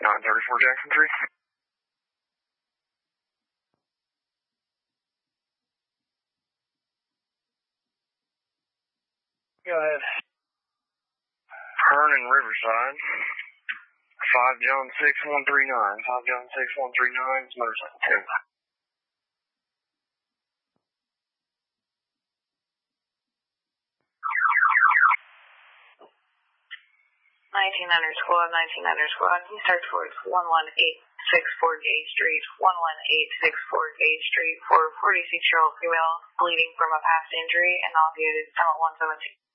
934 Jackson 3. Go ahead. Hearn and Riverside. 5 John 6139. 5 John 6139 is motorcycle 2. 1900 squad, 1900 squad. He starts towards 11864 Gage Street, 11864 Gage Street for 46-year-old female bleeding from a past injury and nauseated, 117.